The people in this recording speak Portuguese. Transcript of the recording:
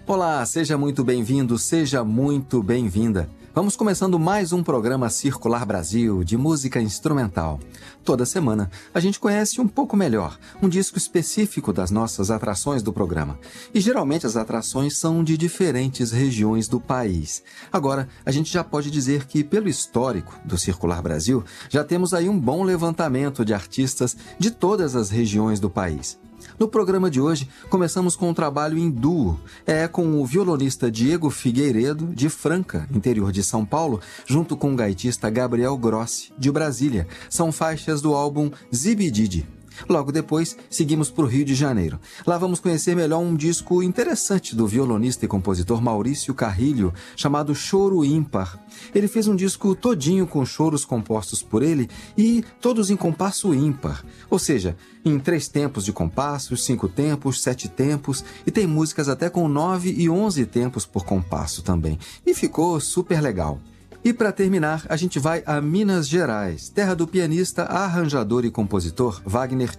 Olá, seja muito bem-vindo, seja muito bem-vinda. Vamos começando mais um programa Circular Brasil de música instrumental. Toda semana a gente conhece um pouco melhor um disco específico das nossas atrações do programa. E geralmente as atrações são de diferentes regiões do país. Agora, a gente já pode dizer que, pelo histórico do Circular Brasil, já temos aí um bom levantamento de artistas de todas as regiões do país. No programa de hoje, começamos com um trabalho em duo. É com o violonista Diego Figueiredo, de Franca, interior de São Paulo, junto com o gaitista Gabriel Grossi, de Brasília. São faixas do álbum Zibididi. Logo depois, seguimos para o Rio de Janeiro. Lá vamos conhecer melhor um disco interessante do violonista e compositor Maurício Carrilho, chamado Choro Ímpar. Ele fez um disco todinho com choros compostos por ele e todos em compasso ímpar, ou seja, em 3 tempos de compassos, 5 tempos, 7 tempos, e tem músicas até com 9 e 11 tempos por compasso também. E ficou super legal. E para terminar, a gente vai a Minas Gerais, terra do pianista, arranjador e compositor Wagner